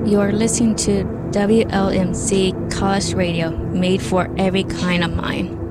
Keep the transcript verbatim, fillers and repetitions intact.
You're listening to W L M C College Radio, made for every kind of mind.